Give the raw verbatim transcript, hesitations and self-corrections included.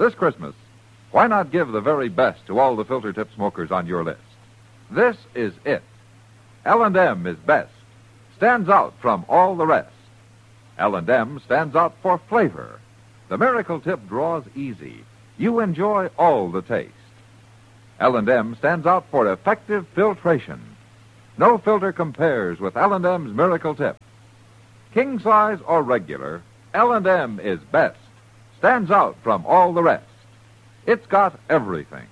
This Christmas, why not give the very best to all the filter tip smokers on your list? This is it. L and M is best. Stands out from all the rest. L and M stands out for flavor. The Miracle Tip draws easy. You enjoy all the taste. L and M stands out for effective filtration. No filter compares with L and M's Miracle Tip. King size or regular, L and M is best. Stands out from all the rest. It's got everything.